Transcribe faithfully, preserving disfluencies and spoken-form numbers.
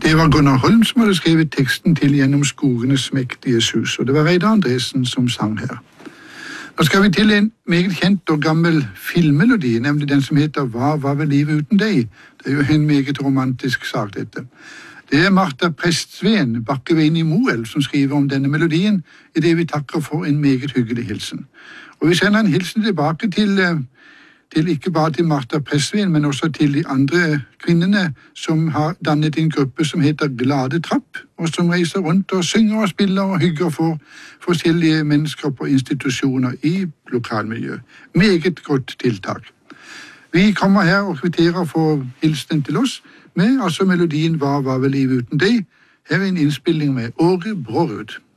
Det var Gunnar Holm som hadde skrevet teksten til Gjennom skogenes mektige sus, og det var Reidar Andresen som sang her. Nå skal vi til en meget kjent og gammel filmmelodi, nemlig den som heter Hva var vel livet uten deg? Det er jo en meget romantisk sak, dette. Det er Martha Prestsveen, Bakkeveien i Moelv, som skriver om denne melodien, i det vi takker for en meget hyggelig hilsen. Og vi sender en hilsen tilbake til, til ikke bare til Martha Prestsveen, men også til de andre kvinnene som har dannet en gruppe som heter Glade Trapp, og som reiser rundt og synger og spiller og hygger for forskjellige mennesker på institusjoner i lokalmiljø. Meget godt tiltak. Vi kommer her og kvitterer for hilsen til oss, med altså melodien Hva var vel livet uten deg? Her er en innspilling med Åge Brårud.